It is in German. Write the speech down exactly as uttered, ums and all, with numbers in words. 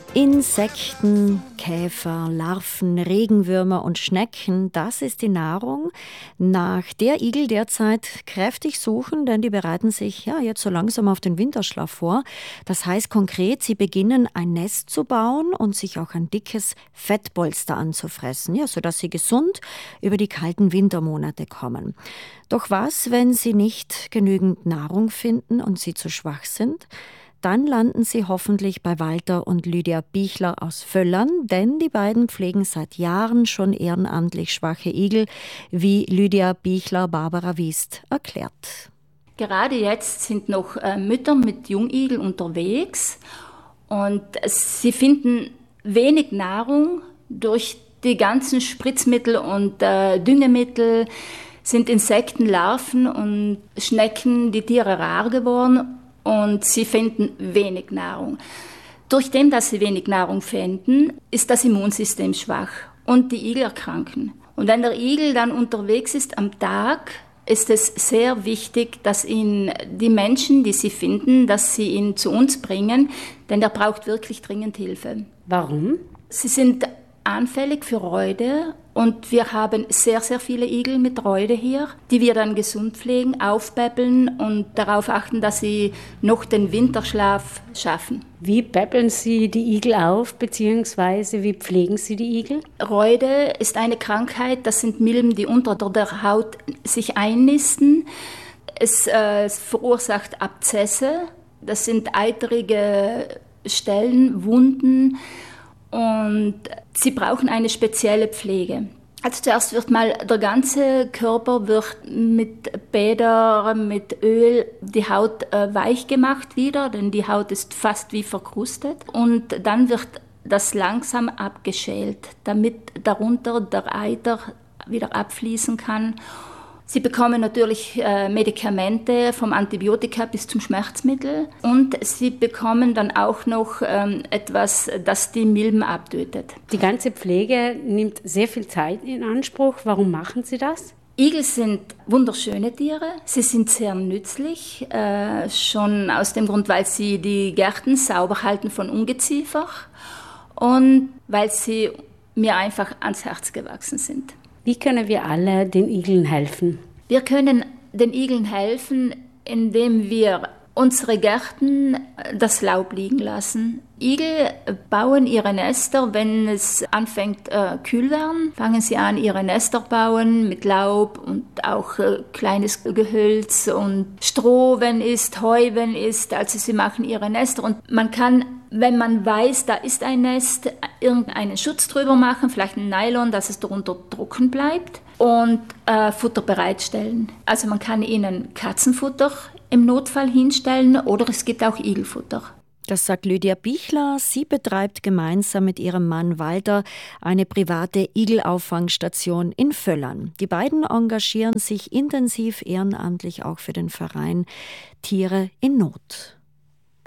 Insekten, Käfer, Larven, Regenwürmer und Schnecken, das ist die Nahrung, nach der Igel derzeit kräftig suchen, denn die bereiten sich ja jetzt so langsam auf den Winterschlaf vor. Das heißt konkret, sie beginnen ein Nest zu bauen und sich auch ein dickes Fettpolster anzufressen, ja, sodass sie gesund über die kalten Wintermonate kommen. Doch was, wenn sie nicht genügend Nahrung finden und sie zu schwach sind? Dann landen sie hoffentlich bei Walter und Lydia Bichler aus Völlern, denn die beiden pflegen seit Jahren schon ehrenamtlich schwache Igel, wie Lydia Bichler-Barbara Wiest erklärt. Gerade jetzt sind noch äh, Mütter mit Jungigel unterwegs und sie finden wenig Nahrung. Durch die ganzen Spritzmittel und äh, Düngemittel sind Insekten, Larven und Schnecken, die Tiere rar geworden. Und sie finden wenig Nahrung. Durch dem, dass sie wenig Nahrung finden, ist das Immunsystem schwach und die Igel erkranken. Und wenn der Igel dann unterwegs ist am Tag, ist es sehr wichtig, dass ihn die Menschen, die sie finden, dass sie ihn zu uns bringen, denn er braucht wirklich dringend Hilfe. Warum? Sie sind anfällig für Räude und wir haben sehr, sehr viele Igel mit Räude hier, die wir dann gesund pflegen, aufpäppeln und darauf achten, dass sie noch den Winterschlaf schaffen. Wie päppeln Sie die Igel auf, beziehungsweise wie pflegen Sie die Igel? Räude ist eine Krankheit, das sind Milben, die unter der Haut sich einnisten. Es, äh, es verursacht Abzesse, das sind eiterige Stellen, Wunden. Und sie brauchen eine spezielle Pflege. Also zuerst wird mal der ganze Körper wird mit Bäder, mit Öl, die Haut äh, weich gemacht wieder, denn die Haut ist fast wie verkrustet. Und dann wird das langsam abgeschält, damit darunter der Eiter wieder abfließen kann. Sie bekommen natürlich äh, Medikamente, vom Antibiotika bis zum Schmerzmittel. Und sie bekommen dann auch noch ähm, etwas, das die Milben abtötet. Die ganze Pflege nimmt sehr viel Zeit in Anspruch. Warum machen Sie das? Igel sind wunderschöne Tiere. Sie sind sehr nützlich, äh, schon aus dem Grund, weil sie die Gärten sauber halten von Ungeziefer und weil sie mir einfach ans Herz gewachsen sind. Wie können wir alle den Igeln helfen? Wir können den Igeln helfen, indem wir unsere Gärten das Laub liegen lassen. Igel bauen ihre Nester, wenn es anfängt äh, kühl werden, fangen sie an, ihre Nester bauen mit Laub und auch äh, kleines Gehölz und Stroh, wenn ist, Heu, wenn ist. Also sie machen ihre Nester und man kann, wenn man weiß, da ist ein Nest, irgendeinen Schutz drüber machen, vielleicht ein Nylon, dass es darunter trocken bleibt und äh, Futter bereitstellen. Also man kann ihnen Katzenfutter im Notfall hinstellen oder es gibt auch Igelfutter. Das sagt Lydia Bichler. Sie betreibt gemeinsam mit ihrem Mann Walter eine private Igelauffangstation in Völlern. Die beiden engagieren sich intensiv ehrenamtlich auch für den Verein Tiere in Not.